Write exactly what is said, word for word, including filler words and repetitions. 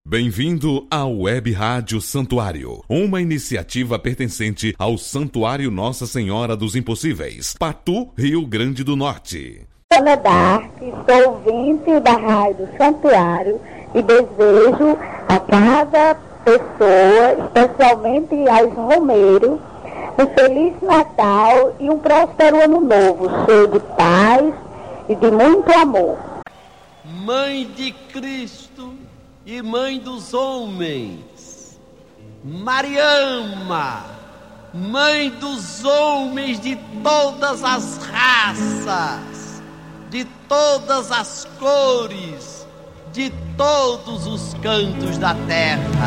Bem-vindo ao Web Rádio Santuário, uma iniciativa pertencente ao Santuário Nossa Senhora dos Impossíveis, Patu, Rio Grande do Norte. Ana Dark, sou ouvinte da Rádio Santuário e desejo a cada pessoa, especialmente aos romeiros, um Feliz Natal e um próspero Ano Novo, cheio de paz e de muito amor. Mãe de Cristo e Mãe dos homens, Mariama, Mãe dos homens de todas as raças, de todas as cores, de todos os cantos da terra.